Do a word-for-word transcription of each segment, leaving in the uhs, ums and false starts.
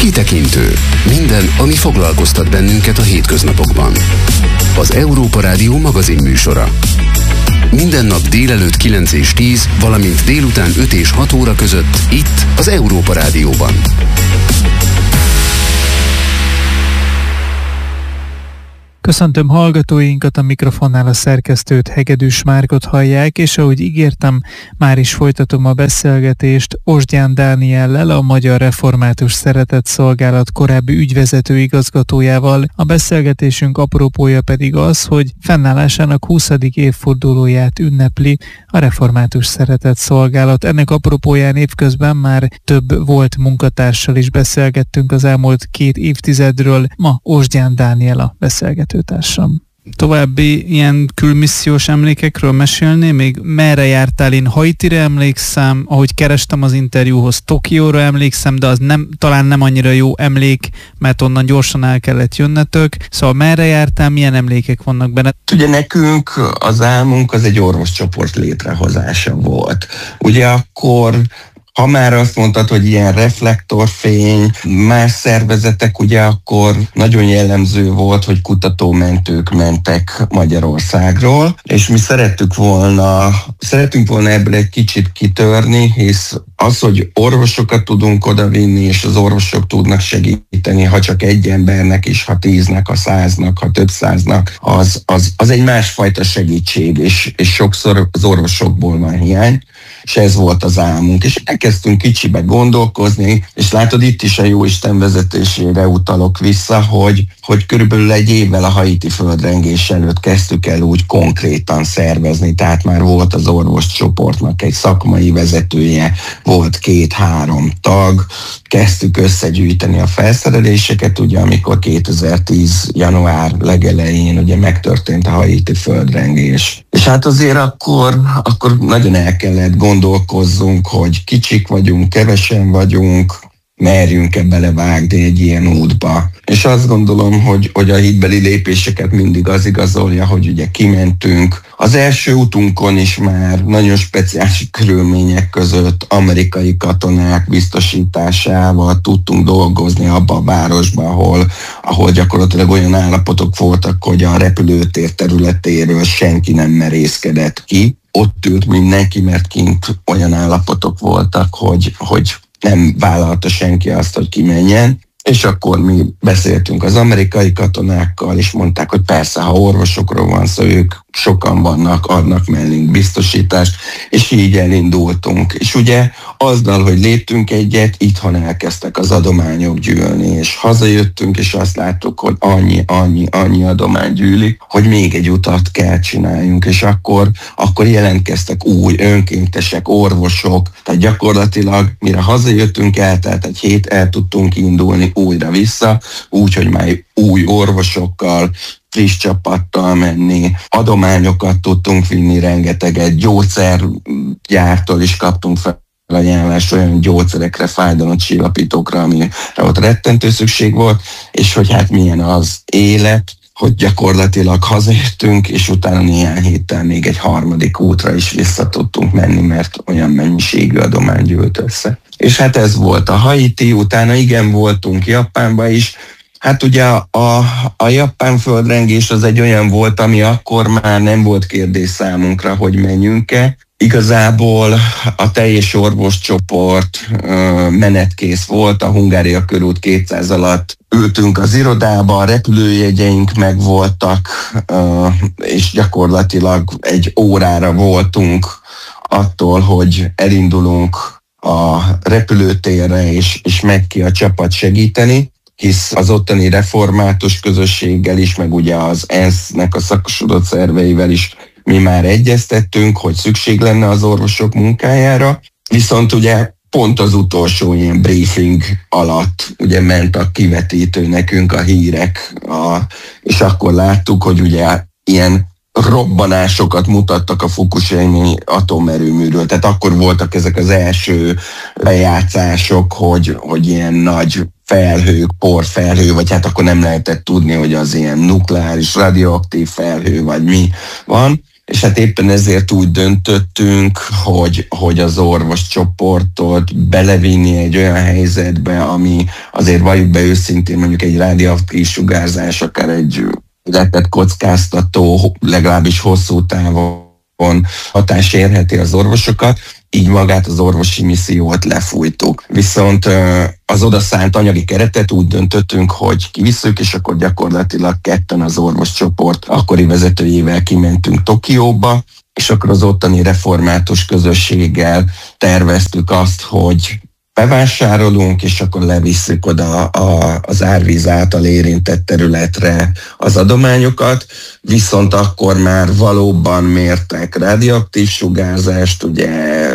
Kitekintő. Minden, ami foglalkoztat bennünket a hétköznapokban. Az Európa Rádió magazin műsora. Minden nap délelőtt kilenc és tíz, valamint délután öt és hat óra között itt az Európa Rádióban. Köszöntöm hallgatóinkat, a mikrofonnál a szerkesztőt, Hegedűs Márkot hallják, és ahogy ígértem, már is folytatom a beszélgetést Osgyán Dániellel, a Magyar Református Szeretetszolgálat korábbi ügyvezető igazgatójával. A beszélgetésünk apropója pedig az, hogy fennállásának huszadik évfordulóját ünnepli a Református Szeretetszolgálat. Ennek apropóján évközben már több volt munkatársal is beszélgettünk az elmúlt két évtizedről. Ma Osgyán Dániel a beszélgető társam. További ilyen külmissziós emlékekről mesélni, még merre jártál? Én Haitire emlékszem, ahogy kerestem az interjúhoz, Tokióra emlékszem, de az nem, talán nem annyira jó emlék, mert onnan gyorsan el kellett jönnetök. Szóval merre jártál, milyen emlékek vannak benne? Ugye nekünk az álmunk az egy orvoscsoport létrehozása volt. Ugye akkor, ha már azt mondtad, hogy ilyen reflektorfény, más szervezetek, ugye akkor nagyon jellemző volt, hogy kutatómentők mentek Magyarországról, és mi szerettük volna, szeretünk volna ebből egy kicsit kitörni, hisz az, hogy orvosokat tudunk odavinni, és az orvosok tudnak segíteni, ha csak egy embernek is, ha tíznek, ha száznak, ha több száznak, az, az, az egy másfajta segítség, és, és sokszor az orvosokból van hiány, és ez volt az álmunk. És elkezdtünk kicsibe gondolkozni, és látod, itt is a Jóisten vezetésére utalok vissza, hogy, hogy körülbelül egy évvel a haiti földrengés előtt kezdtük el úgy konkrétan szervezni, tehát már volt az orvoscsoportnak egy szakmai vezetője, volt két-három tag, kezdtük összegyűjteni a felszereléseket, ugye amikor kétezer-tíz január legelején ugye megtörtént a haiti földrengés. És hát azért akkor, akkor nagyon el kellett gondolkozzunk, hogy kicsik vagyunk, kevesen vagyunk, merjünk-e belevágni egy ilyen útba. És azt gondolom, hogy, hogy a hitbeli lépéseket mindig az igazolja, hogy ugye kimentünk. Az első útunkon is már nagyon speciális körülmények között amerikai katonák biztosításával tudtunk dolgozni abba a városba, ahol, ahol gyakorlatilag olyan állapotok voltak, hogy a repülőtér területéről senki nem merészkedett ki. Ott ült mindenki, mert kint olyan állapotok voltak, hogy, hogy nem vállalta senki azt, hogy kimenjen. És akkor mi beszéltünk az amerikai katonákkal, és mondták, hogy persze, ha orvosokról van szó, ők sokan vannak, adnak mellünk biztosítást, és így elindultunk. És ugye azzal, hogy léptünk egyet, itthon elkezdtek az adományok gyűlni, és hazajöttünk, és azt láttuk, hogy annyi, annyi, annyi adomány gyűlik, hogy még egy utat kell csináljunk, és akkor, akkor jelentkeztek új önkéntesek, orvosok, tehát gyakorlatilag mire hazajöttünk, eltelt egy hét, el tudtunk indulni újra vissza, úgyhogy már új orvosokkal, friss csapattal menni, adományokat tudtunk vinni rengeteget, gyógyszergyártól is kaptunk fel ajánlást olyan gyógyszerekre, fájdalomcsillapítókra, amire ott rettentő szükség volt, és hogy hát milyen az élet, hogy gyakorlatilag hazajöttünk, és utána néhány héttel még egy harmadik útra is vissza tudtunk menni, mert olyan mennyiségű adomány gyűlt össze. És hát ez volt a Haiti, utána igen, voltunk Japánba is. Hát ugye a, a, a japán földrengés az egy olyan volt, ami akkor már nem volt kérdés számunkra, hogy menjünk-e. Igazából a teljes orvoscsoport uh, menetkész volt, a Hungária körút kétszáz alatt ültünk az irodába, a repülőjegyeink megvoltak, uh, és gyakorlatilag egy órára voltunk attól, hogy elindulunk a repülőtérre, és, és megy ki a csapat segíteni, hisz az ottani református közösséggel is, meg ugye az ENSZ-nek a szakosodott szerveivel is mi már egyeztettünk, hogy szükség lenne az orvosok munkájára, viszont ugye pont az utolsó ilyen briefing alatt ugye ment a kivetítő nekünk a hírek, a, és akkor láttuk, hogy ugye ilyen robbanásokat mutattak a Fukushima atomerőműről. Tehát akkor voltak ezek az első bejátszások, hogy, hogy ilyen nagy felhők, porfelhő, vagy hát akkor nem lehetett tudni, hogy az ilyen nukleáris, radioaktív felhő, vagy mi van. és hát éppen ezért úgy döntöttünk, hogy, hogy az orvoscsoportot belevinni egy olyan helyzetbe, ami azért valljuk be őszintén, mondjuk egy rádióaktív sugárzás, akár egy életet kockáztató, legalábbis hosszú távon hatás érheti az orvosokat, így magát az orvosi missziót lefújtuk. Viszont az odaszánt anyagi keretet úgy döntöttünk, hogy kivisszük, és akkor gyakorlatilag ketten az orvoscsoport akkori vezetőjével kimentünk Tokióba, és akkor az ottani református közösséggel terveztük azt, hogy bevásárolunk, és akkor levisszük oda a, az árvíz által érintett területre az adományokat, viszont akkor már valóban mértek radioaktív sugárzást, ugye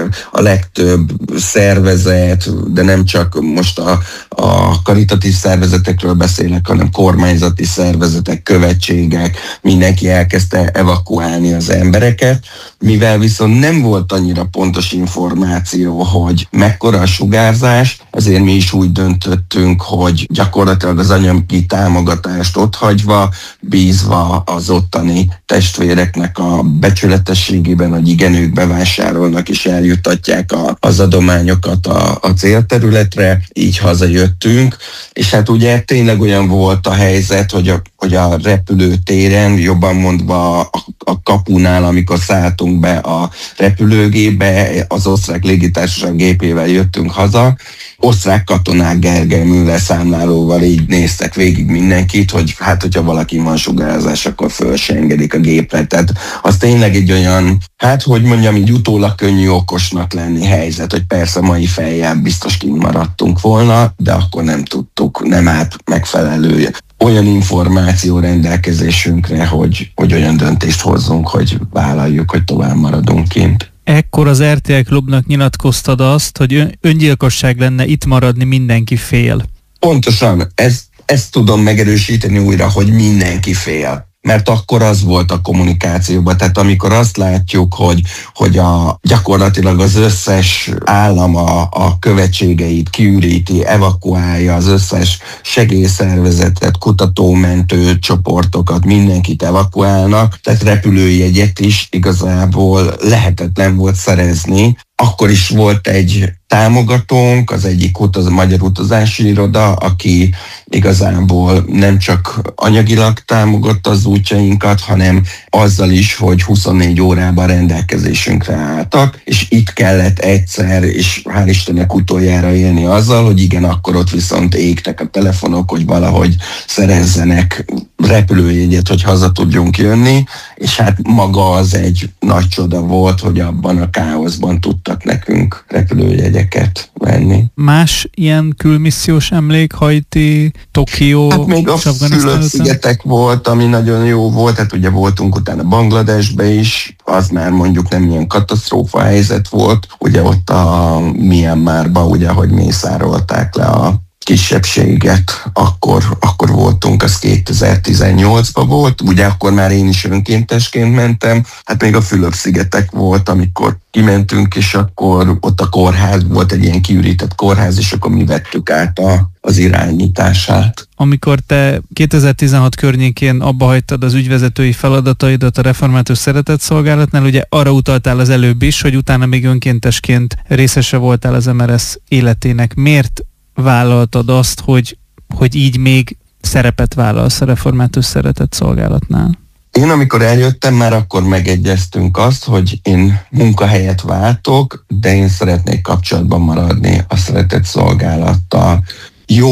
a legtöbb szervezet, de nem csak most a, a karitatív szervezetekről beszélek, hanem kormányzati szervezetek, követségek, mindenki elkezdte evakuálni az embereket, mivel viszont nem volt annyira pontos információ, hogy mekkora a sugárzás, ezért mi is úgy döntöttünk, hogy gyakorlatilag az anyagi támogatást otthagyva, bízva az ottani testvéreknek a becsületességében, hogy igen, ők bevásárolnak és eljuttatják a, az adományokat a, a célterületre, így hazajöttünk, és hát ugye tényleg olyan volt a helyzet, hogy a, hogy a repülőtéren, jobban mondva a, a kapunál, amikor szálltunk be a repülőgépbe, az osztrák légitársaság gépével jöttünk haza, osztrák katonák Gergely Müller számlálóval így néztek végig mindenkit, hogy hát, hogyha valaki van sugárzás, akkor föl se engedik a gépre. Tehát az tényleg egy olyan, hát hogy mondjam, így utólag könnyű okosnak lenni helyzet, hogy persze mai fejjel biztos kint maradtunk volna, de akkor nem tudtuk, nem állt megfelelő olyan információ rendelkezésünkre, hogy, hogy olyan döntést hozzunk, hogy vállaljuk, hogy tovább maradunk kint. Ekkor az er té el Klubnak nyilatkoztad azt, hogy öngyilkosság lenne itt maradni, mindenki fél. Pontosan, ezt, ezt tudom megerősíteni újra, hogy mindenki fél. Mert akkor az volt a kommunikációban. Tehát amikor azt látjuk, hogy, hogy a, gyakorlatilag az összes állam a, a követségeit kiüríti, evakuálja az összes segélyszervezetet, kutatómentő csoportokat, mindenkit evakuálnak, tehát repülőjegyet is igazából lehetetlen volt szerezni. Akkor is volt egy támogatónk, az egyik utaz, a Magyar Utazási Iroda, aki igazából nem csak anyagilag támogatta az útjainkat, hanem azzal is, hogy huszonnégy órában rendelkezésünkre álltak, és itt kellett egyszer, és hál' Istennek utoljára élni azzal, hogy igen, akkor ott viszont égtek a telefonok, hogy valahogy szerezzenek repülőjegyet, hogy haza tudjunk jönni, és hát maga az egy nagy csoda volt, hogy abban a káoszban tudtak nekünk repülőjegyeket venni. Más ilyen külmissziós emlék, Haiti, Tokió, hát még a Fülöp-szigetek volt, ami nagyon jó volt, hát ugye voltunk utána Bangladesbe is, az már mondjuk nem ilyen katasztrófa helyzet volt, ugye ott a Myanmarba, ugye, hogy mészárolták le a kisebbséget, akkor, akkor voltunk, az kétezer-tizennyolcban volt, ugye akkor már én is önkéntesként mentem, hát még a Fülöp-szigetek volt, amikor kimentünk, és akkor ott a kórház, volt egy ilyen kiürített kórház, és akkor mi vettük át a, az irányítását. Amikor te kétezer-tizenhat környékén abba hagytad az ügyvezetői feladataidat a Református Szeretetszolgálatnál, ugye arra utaltál az előbb is, hogy utána még önkéntesként részese voltál az em er es életének. Miért vállaltad azt, hogy, hogy így még szerepet vállalsz a Református Szeretetszolgálatnál? Én amikor eljöttem, már akkor megegyeztünk azt, hogy én munkahelyet váltok, de én szeretnék kapcsolatban maradni a Szeretetszolgálattal. Jó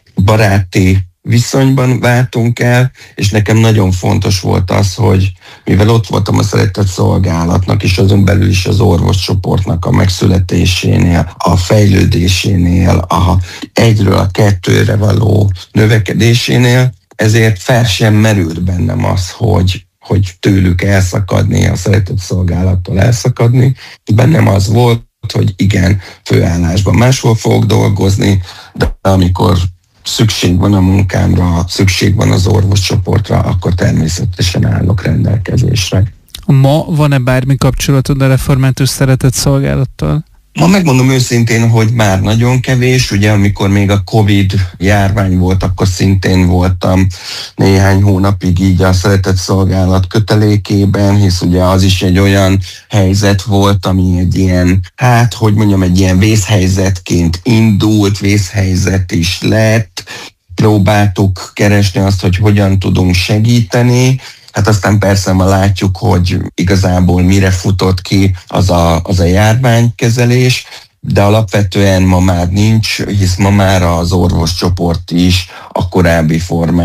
baráti viszonyban váltunk el, és nekem nagyon fontos volt az, hogy mivel ott voltam a Szeretetszolgálatnak, és azon belül is az orvoscsoportnak a megszületésénél, a fejlődésénél, a egyről a kettőre való növekedésénél, ezért fel sem merült bennem az, hogy, hogy tőlük elszakadni, a Szeretetszolgálattól elszakadni. Bennem az volt, hogy igen, főállásban máshol fogok dolgozni, de amikor szükség van a munkámra, szükség van az orvoscsoportra, akkor természetesen állok rendelkezésre. Ma van-e bármi kapcsolatod a Református Szeretetszolgálattal? Ma megmondom őszintén, hogy már nagyon kevés, ugye amikor még a Covid járvány volt, akkor szintén voltam néhány hónapig így a szeretett szolgálat kötelékében, hisz ugye az is egy olyan helyzet volt, ami egy ilyen, hát hogy mondjam, egy ilyen vészhelyzetként indult, vészhelyzet is lett, próbáltuk keresni azt, hogy hogyan tudunk segíteni. Hát aztán persze ma látjuk, hogy igazából mire futott ki az a, az a járványkezelés, de alapvetően ma már nincs, hisz ma már az orvoscsoport is a korábbi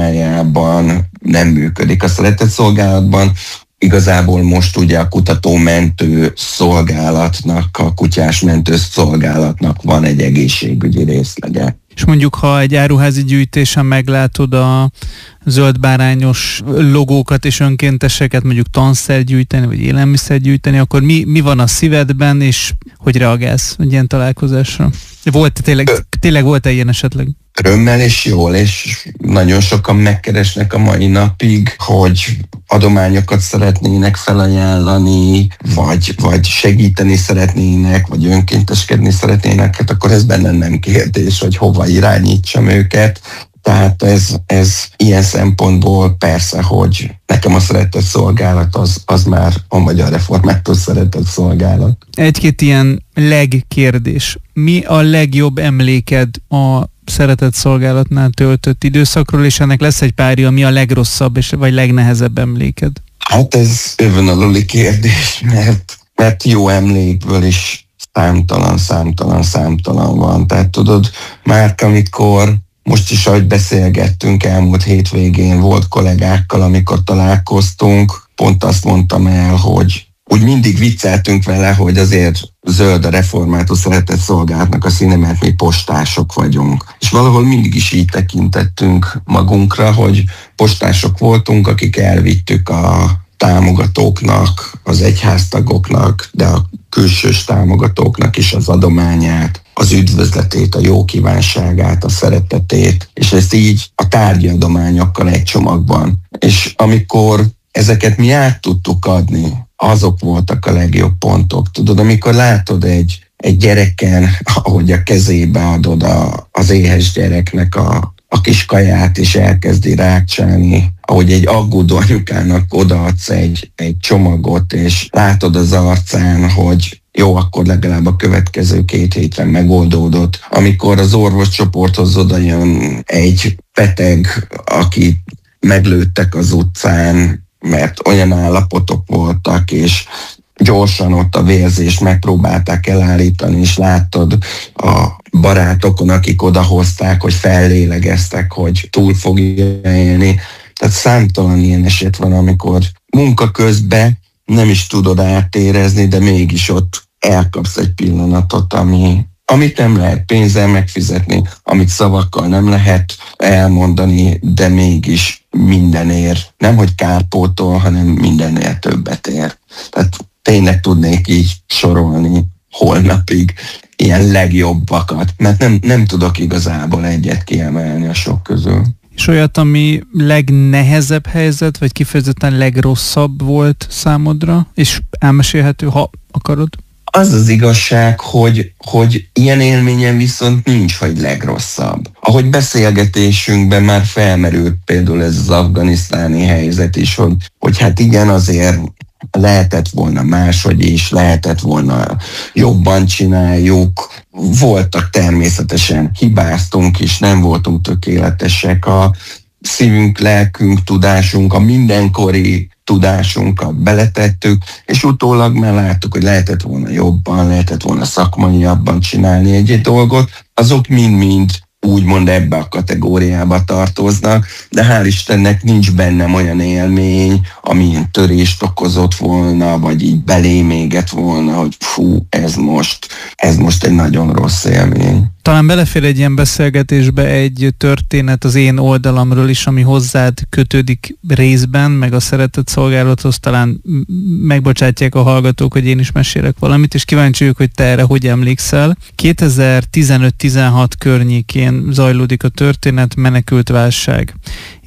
formájában nem működik. A szeretett szolgálatban igazából most ugye a kutató-mentő szolgálatnak, a kutyás mentő szolgálatnak van egy egészségügyi részlege. És mondjuk, ha egy áruházi gyűjtésen meglátod a zöldbárányos logókat és önkénteseket, mondjuk tanszer gyűjteni, vagy élelmiszer gyűjteni, akkor mi, mi van a szívedben, és hogy reagálsz egy ilyen találkozásra? Volt tényleg, tényleg volt-e ilyen esetleg? Örömmel és jól, és nagyon sokan megkeresnek a mai napig, hogy adományokat szeretnének felajánlani, vagy, vagy segíteni szeretnének, vagy önkénteskedni szeretnének, hát akkor ez bennem nem kérdés, hogy hova irányítsam őket. Tehát ez, ez ilyen szempontból persze, hogy nekem a szeretett szolgálat az, az már a Magyar Református Szeretett Szolgálat. Egy-két ilyen legkérdés. Mi a legjobb emléked a szeretett szolgálatnál töltött időszakról, és ennek lesz egy párja, mi a legrosszabb és vagy legnehezebb emléked? Hát ez övönaluli kérdés, mert, mert jó emlékből is számtalan, számtalan, számtalan van. Tehát tudod, már amikor most is, ahogy beszélgettünk elmúlt hétvégén, volt kollégákkal, amikor találkoztunk, pont azt mondtam el, hogy úgy mindig vicceltünk vele, hogy azért zöld a Református Szeretett Szolgálatnak a színe, mert mi postások vagyunk. És valahol mindig is így tekintettünk magunkra, hogy postások voltunk, akik elvittük a támogatóknak, az egyháztagoknak, de a külsős támogatóknak is az adományát, az üdvözletét, a jó kívánságát, a szeretetét, és ezt így a tárgyi adományokkal egy csomagban. És amikor ezeket mi át tudtuk adni, azok voltak a legjobb pontok. Tudod, amikor látod egy, egy gyereken, ahogy a kezébe adod a, az éhes gyereknek a, a kis kaját, és elkezdi rákcsálni, ahogy egy aggódó anyukának odaadsz egy, egy csomagot, és látod az arcán, hogy jó, akkor legalább a következő két hétre megoldódott. Amikor az orvoscsoporthoz odajön egy beteg, akit meglőttek az utcán, mert olyan állapotok voltak, és gyorsan ott a vérzést megpróbálták elállítani, és láttad a barátokon, akik odahozták, hogy fellélegeztek, hogy túl fogja élni. Tehát számtalan ilyen eset van, amikor munka közben nem is tudod átérezni, de mégis ott elkapsz egy pillanatot, ami, amit nem lehet pénzzel megfizetni, amit szavakkal nem lehet elmondani, de mégis mindenért, nem hogy kárpótol, hanem mindenért többet ér. Tehát tényleg tudnék így sorolni holnapig ilyen legjobbakat, mert nem, nem tudok igazából egyet kiemelni a sok közül. És olyat, ami legnehezebb helyzet, vagy kifejezetten legrosszabb volt számodra, és elmesélhető, ha akarod? Az az igazság, hogy, hogy ilyen élményem viszont nincs, hogy legrosszabb. Ahogy beszélgetésünkben már felmerült például ez az afganisztáni helyzet is, hogy, hogy hát igen, azért lehetett volna máshogy is, lehetett volna jobban csináljuk. Voltak természetesen, hibáztunk is, nem voltunk tökéletesek. A szívünk, lelkünk, tudásunk, a mindenkori tudásunkat beletettük, és utólag már láttuk, hogy lehetett volna jobban, lehetett volna szakmaiabban csinálni egy-egy dolgot. Azok mind-mind úgymond ebbe a kategóriába tartoznak, de hál' Istennek nincs bennem olyan élmény, ami ilyen törést okozott volna, vagy így belém égett volna, hogy fú, ez most, ez most egy nagyon rossz élmény. Talán belefér egy ilyen beszélgetésbe egy történet az én oldalamról is, ami hozzád kötődik részben, meg a szeretett szolgálathoz, talán megbocsátják a hallgatók, hogy én is mesélek valamit, és kíváncsi vagyok, hogy te erre hogy emlékszel. kétezer-tizenöt-tizenhat környékén zajlódik a történet, menekült válság.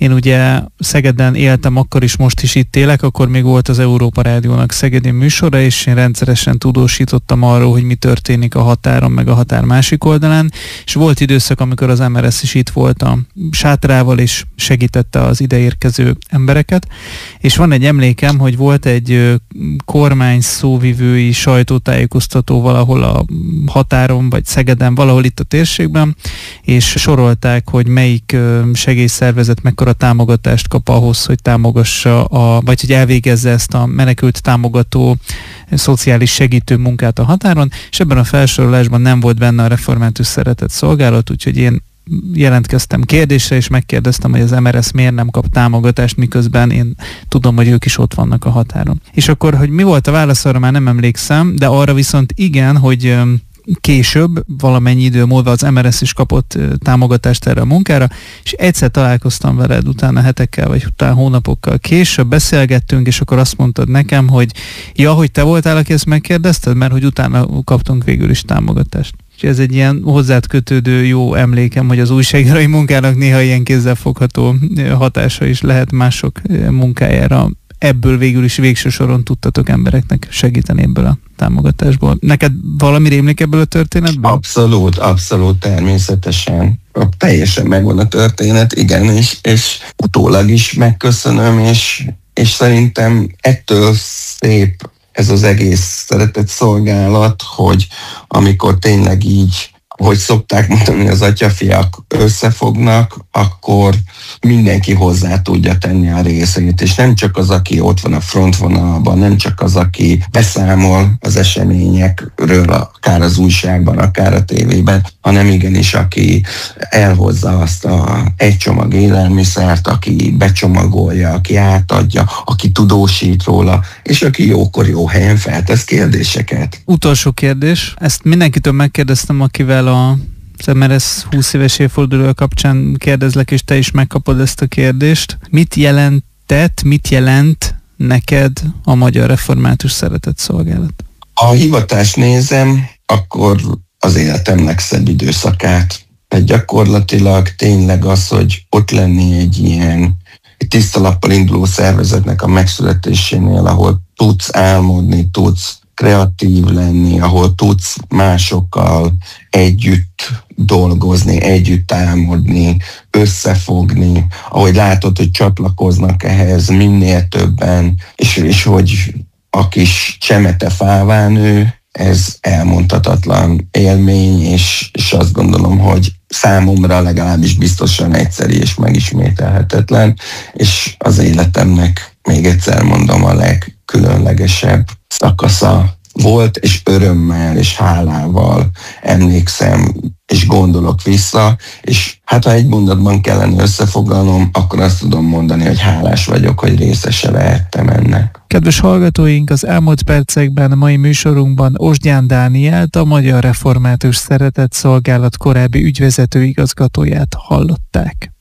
Én ugye Szegeden éltem, akkor is, most is itt élek, akkor még volt az Európa Rádiónak szegedi műsora, és én rendszeresen tudósítottam arról, hogy mi történik a határon, meg a határ másik oldalán, és volt időszak, amikor az em er es is itt volt a sátrával, és segítette az ideérkező embereket, és van egy emlékem, hogy volt egy kormány szóvivői sajtótájékoztató valahol a határon, vagy Szegeden, valahol itt a térségben, és sorolták, hogy melyik segélyszervezet mekkora támogatást kap ahhoz, hogy támogassa, a, vagy hogy elvégezze ezt a menekült támogató szociális segítő munkát a határon, és ebben a felsorolásban nem volt benne a Református Szeretett Szolgálat, úgyhogy én jelentkeztem kérdésre, és megkérdeztem, hogy az em er es miért nem kap támogatást, miközben én tudom, hogy ők is ott vannak a határon. És akkor, hogy mi volt a válasz, arra már nem emlékszem, de arra viszont igen, hogy később, valamennyi idő múlva az em er es is kapott támogatást erre a munkára, és egyszer találkoztam veled utána hetekkel, vagy utána hónapokkal később, beszélgettünk, és akkor azt mondtad nekem, hogy ja, hogy te voltál, aki ezt megkérdezted, mert hogy utána kaptunk végül is támogatást. És ez egy ilyen hozzád kötődő jó emlékem, hogy az újságírói munkának néha ilyen kézzelfogható hatása is lehet mások munkájára. Ebből végül is végső soron tudtatok embereknek segíteni ebből a támogatásból. Neked valami rémlik ebből a történetből? Abszolút, abszolút, természetesen. Teljesen megvan a történet, igen, és, és utólag is megköszönöm, és, és szerintem ettől szép ez az egész szeretett szolgálat, hogy amikor tényleg így, hogy szokták mondani, az atyafiak összefognak, akkor mindenki hozzá tudja tenni a részét, és nem csak az, aki ott van a frontvonalban, nem csak az, aki beszámol az eseményekről, akár az újságban, akár a tévében, hanem igenis, aki elhozza azt a egy csomag élelmiszert, aki becsomagolja, aki átadja, aki tudósít róla, és aki jókor jó helyen feltesz kérdéseket. Utolsó kérdés, ezt mindenkitől megkérdeztem, akivel a az em er es húsz éves évfordulója kapcsán kérdezlek, és te is megkapod ezt a kérdést. Mit jelentett, mit jelent neked a Magyar Református Szeretett Szolgálat? Ha a hivatást nézem, akkor az életem legszebb időszakát. Tehát gyakorlatilag tényleg az, hogy ott lenni egy ilyen egy tiszta lappal induló szervezetnek a megszületésénél, ahol tudsz álmodni, tudsz kreatív lenni, ahol tudsz másokkal együtt dolgozni, együtt álmodni, összefogni, ahogy látod, hogy csatlakoznak ehhez minél többen, és, és hogy a kis csemete fává nő, ez elmondhatatlan élmény, és, és azt gondolom, hogy számomra legalábbis biztosan egyszeri és megismételhetetlen, és az életemnek, még egyszer mondom, a legkülönlegesebb szakasza volt, és örömmel és hálával emlékszem, és gondolok vissza, és hát ha egy mondatban kellene összefoglalnom, akkor azt tudom mondani, hogy hálás vagyok, hogy részese lehettem ennek. Kedves hallgatóink, az elmúlt percekben a mai műsorunkban Osgyán Dánielt, a Magyar Református Szeretett Szolgálat korábbi ügyvezető igazgatóját hallották.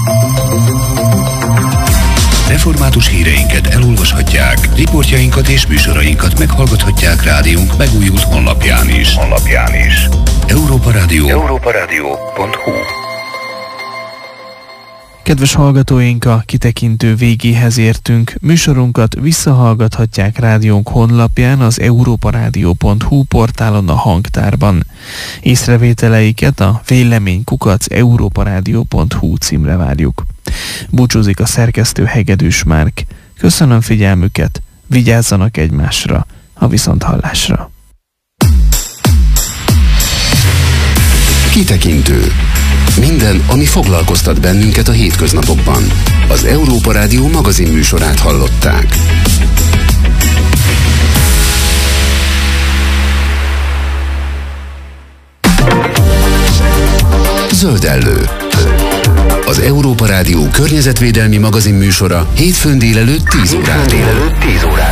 Református híreinket elolvashatják, riportjainkat és műsorainkat meghallgathatják rádiónk megújult honlapján is. Honlapján is. Európa Rádió. Európa Rádió pont hu. Kedves hallgatóink, a kitekintő végéhez értünk. Műsorunkat visszahallgathatják rádiónk honlapján, az európa rádió pont hu portálon, a hangtárban. Észrevételeiket a vélemény kukac európa rádió pont hu címre várjuk. Búcsúzik a szerkesztő Hegedűs Márk. Köszönöm figyelmüket, vigyázzanak egymásra, a viszonthallásra. Kitekintő. Minden, ami foglalkoztat bennünket a hétköznapokban. Az Európa Rádió magazin műsorát hallották. Zöldellő. Az Európa Rádió környezetvédelmi magazin műsora hétfőn délelőtt tíz órától.